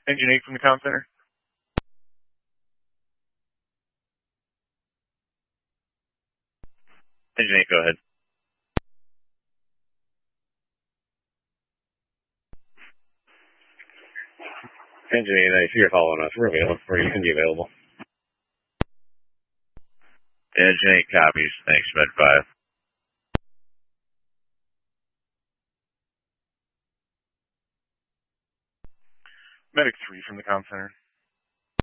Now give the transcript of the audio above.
Engine 8 from the comm center. Engine 8, go ahead. Engine 8, if you're following us, we're available for you. You can be available. Engine 8 copies. Thanks, Med 5. Medic 3 from the comm center.